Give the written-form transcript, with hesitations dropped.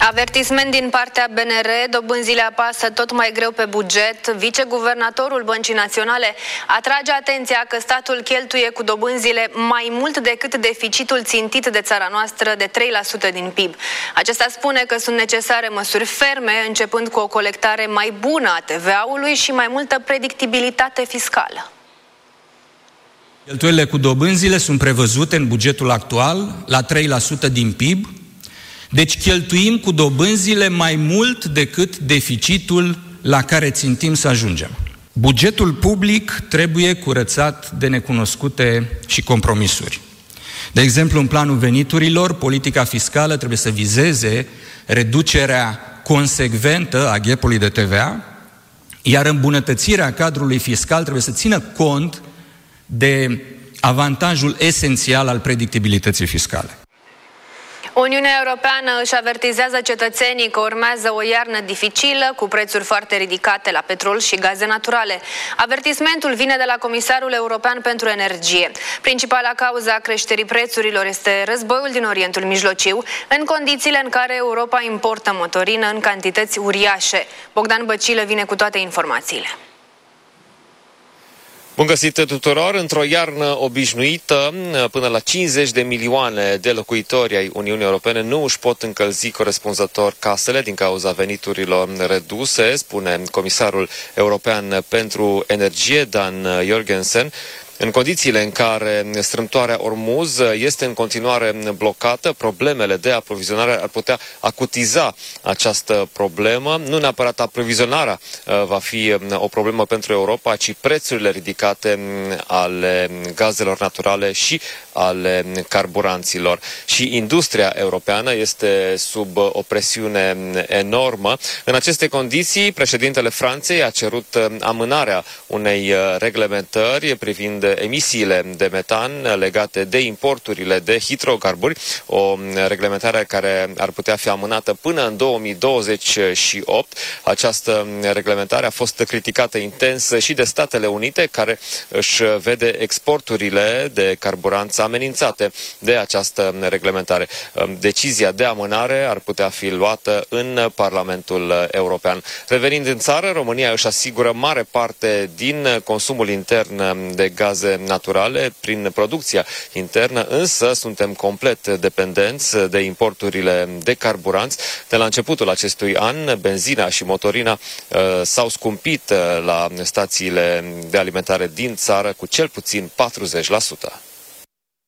Avertisment din partea BNR, dobânzile apasă tot mai greu pe buget. Viceguvernatorul Băncii Naționale atrage atenția că statul cheltuie cu dobânzile mai mult decât deficitul țintit de țara noastră de 3% din PIB. Acesta spune că sunt necesare măsuri ferme, începând cu o colectare mai bună a TVA-ului și mai multă predictibilitate fiscală. Cheltuielile cu dobânzile sunt prevăzute în bugetul actual la 3% din PIB, deci cheltuim cu dobânzile mai mult decât deficitul la care țintim să ajungem. Bugetul public trebuie curățat de necunoscute și compromisuri. De exemplu, în planul veniturilor, politica fiscală trebuie să vizeze reducerea consecventă a gapului de TVA, iar îmbunătățirea cadrului fiscal trebuie să țină cont de avantajul esențial al predictibilității fiscale. Uniunea Europeană își avertizează cetățenii că urmează o iarnă dificilă, cu prețuri foarte ridicate la petrol și gaze naturale. Avertismentul vine de la Comisarul European pentru Energie. Principala cauză a creșterii prețurilor este războiul din Orientul Mijlociu, în condițiile în care Europa importă motorină în cantități uriașe. Bogdan Băcilă vine cu toate informațiile. Bun găsit tuturor! Într-o iarnă obișnuită, până la 50 de milioane de locuitori ai Uniunii Europene nu își pot încălzi corespunzător casele din cauza veniturilor reduse, spune Comisarul European pentru Energie, Dan Jorgensen. În condițiile în care strâmtoarea Ormuz este în continuare blocată, problemele de aprovizionare ar putea acutiza această problemă. Nu neapărat aprovizionarea va fi o problemă pentru Europa, ci prețurile ridicate ale gazelor naturale și ale carburanților. Și industria europeană este sub o presiune enormă. În aceste condiții, președintele Franței a cerut amânarea unei reglementări privind emisiile de metan legate de importurile de hidrocarburi, o reglementare care ar putea fi amânată până în 2028. Această reglementare a fost criticată intens și de Statele Unite, care își vede exporturile de carburanți amenințate de această reglementare. Decizia de amânare ar putea fi luată în Parlamentul European. Revenind în țară, România își asigură mare parte din consumul intern de gaze naturale prin producția internă, însă suntem complet dependenți de importurile de carburanți. De la începutul acestui an, benzina și motorina s-au scumpit la stațiile de alimentare din țară cu cel puțin 40%.